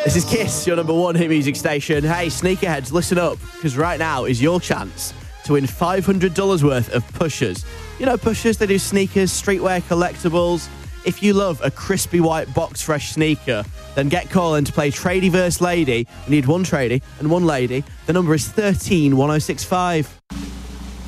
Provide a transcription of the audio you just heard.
This is Kiss, your number one hit music station. Hey, sneakerheads, listen up, because right now is your chance to win $500 worth of Pushers. You know Pushers, they do sneakers, streetwear, collectibles. If you love a crispy white box fresh sneaker, then get calling to play Tradie vs Lady. We need one tradie and one lady. The number is 131065.